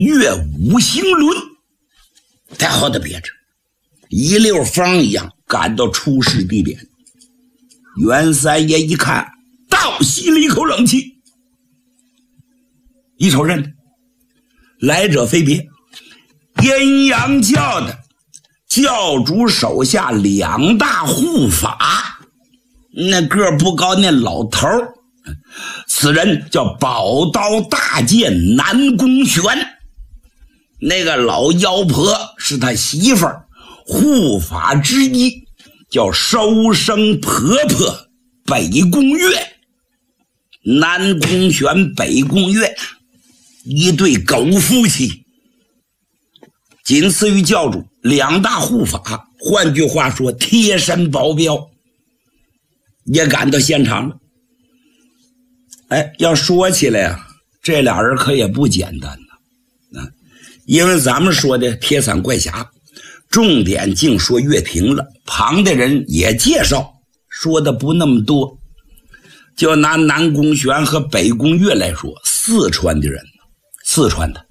岳武行轮，太好的别致，一溜风一样赶到出事地点。袁三爷一看，倒吸了一口冷气，一瞅人，来者非别，阴阳教的教主手下2大护法，那个儿不高，那老头儿，此人叫宝刀大剑南宫玄，那个老妖婆是他媳妇儿，护法之一叫收生婆婆北宫月，南宫玄北宫月，一对狗夫妻，仅次于教主2大护法，换句话说贴身保镖也赶到现场了。要说起来啊，这俩人可也不简单呢。因为咱们说的铁伞怪侠重点净说岳平了，旁的人也介绍，说的不那么多。就拿南宫玄和北宫月来说，四川的人，四川的